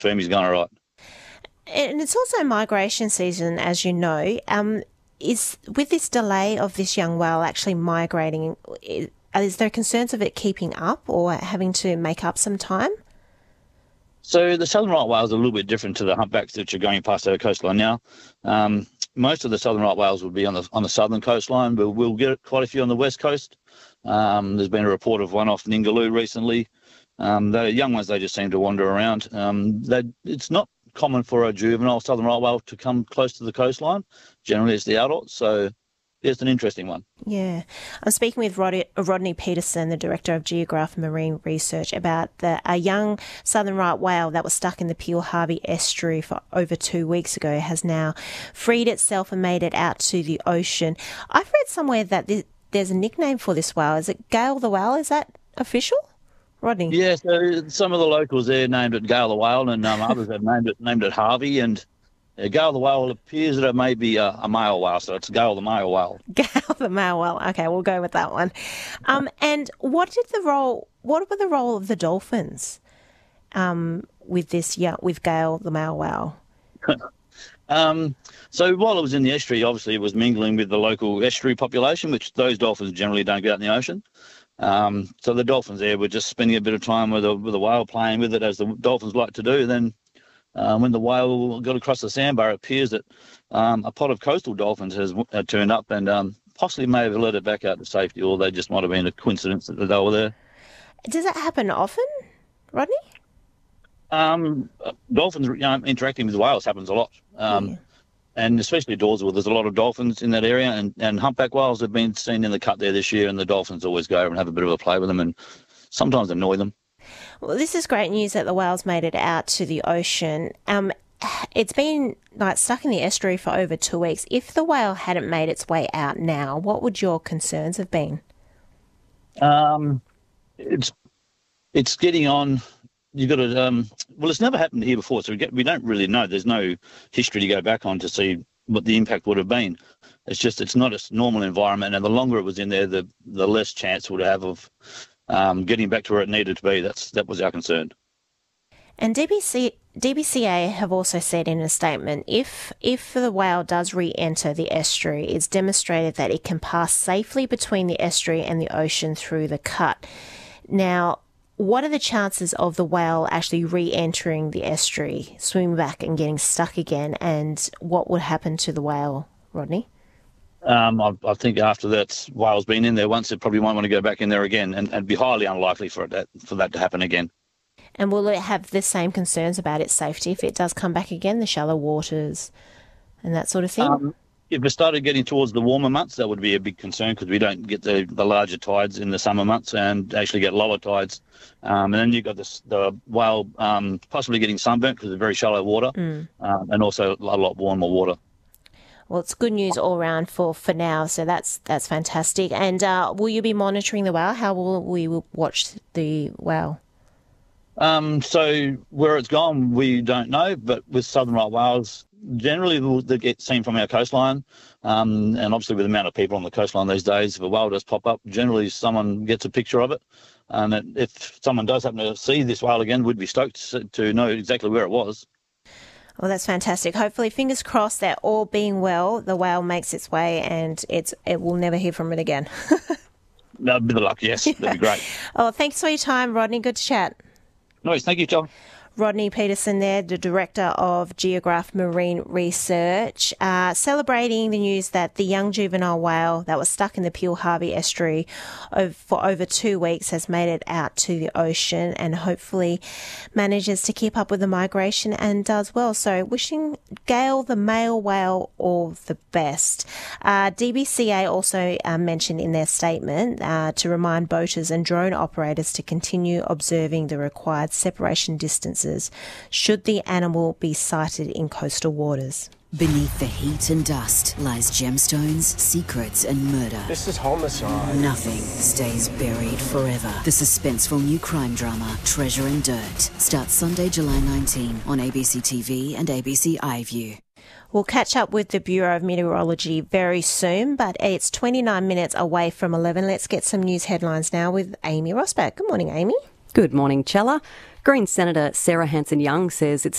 confirm he's going all right. And it's also migration season, as you know. Is with this delay of this young whale actually migrating, is there concerns of it keeping up or having to make up some time? So the southern right whales are a little bit different to the humpbacks that you're going past our coastline now. Most of the southern right whales will be on the southern coastline, but we'll get quite a few on the west coast. There's been a report of one off Ningaloo recently. The young ones, they just seem to wander around. It's not common for a juvenile southern right whale to come close to the coastline. Generally, it's the adults, so it's an interesting one. Yeah. I'm speaking with Rodney Peterson, the Director of Geograph Marine Research, about a young southern right whale that was stuck in the Peel Harvey estuary for over 2 weeks ago has now freed itself and made it out to the ocean. I've read somewhere that there's a nickname for this whale. Is it Gale the Whale? Is that official? Rodney? Yeah, so some of the locals there named it Gale the Whale, and others have named it Harvey. And Gale the Whale appears that it may be a male whale, so it's Gale the male whale. Gale the male whale. Okay, we'll go with that one. And what were the role of the dolphins with Gale the male whale? So while it was in the estuary, obviously it was mingling with the local estuary population, which those dolphins generally don't get out in the ocean. So the dolphins there were just spending a bit of time with the whale, playing with it as the dolphins like to do. Then when the whale got across the sandbar, it appears that a pod of coastal dolphins has turned up and possibly may have let it back out to safety, or they just might have been a coincidence that they were there. Does that happen often, Rodney? Dolphins interacting with whales happens a lot. And especially Dawesville, there's a lot of dolphins in that area, and humpback whales have been seen in the cut there this year, and the dolphins always go over and have a bit of a play with them and sometimes annoy them. Well, this is great news that the whales made it out to the ocean. It's been stuck in the estuary for over 2 weeks. If the whale hadn't made its way out now, what would your concerns have been? It's getting on. You've got to, it's never happened here before, so we don't really know. There's no history to go back on to see what the impact would have been. It's not a normal environment, and the longer it was in there, the less chance it would have of getting back to where it needed to be. That was our concern. And DBCA have also said in a statement, if the whale does re-enter the estuary, it's demonstrated that it can pass safely between the estuary and the ocean through the cut. Now, what are the chances of the whale actually re-entering the estuary, swimming back and getting stuck again? And what would happen to the whale, Rodney? I think after that whale's been in there once, it probably won't want to go back in there again, and it'd be highly unlikely for that to happen again. And will it have the same concerns about its safety if it does come back again, the shallow waters and that sort of thing? If it started getting towards the warmer months, that would be a big concern because we don't get the larger tides in the summer months and actually get lower tides. And then you've got the whale possibly getting sunburnt because it's very shallow water and also a lot warmer water. Well, it's good news all around for now, so that's fantastic. And will you be monitoring the whale? How will we watch the whale? So where it's gone, we don't know, but with southern right whales, generally they get seen from our coastline, and obviously with the amount of people on the coastline these days, if a whale does pop up, generally someone gets a picture of it, and if someone does happen to see this whale again, we'd be stoked to know exactly where it was. Well, that's fantastic. Hopefully, fingers crossed that all being well, the whale makes its way and it will never hear from it again. That'd be the luck, yes. That'd be great. Oh, thanks for your time, Rodney. Good to chat. No worries. Thank you, John. Rodney Peterson there, the Director of Geograph Marine Research, celebrating the news that the young juvenile whale that was stuck in the Peel Harvey estuary for over 2 weeks has made it out to the ocean and hopefully manages to keep up with the migration and does well. So wishing Gale the male whale all the best. DBCA also mentioned in their statement to remind boaters and drone operators to continue observing the required separation distances should the animal be sighted in coastal waters. Beneath the heat and dust lies gemstones, secrets and murder. This is homicide. Nothing stays buried forever. The suspenseful new crime drama, Treasure and Dirt, starts Sunday, July 19 on ABC TV and ABC iView. We'll catch up with the Bureau of Meteorology very soon, but it's 29 minutes away from 11. Let's get some news headlines now with Amy Rosbach. Good morning, Amy. Good morning, Chella. Green Senator Sarah Hanson-Young says it's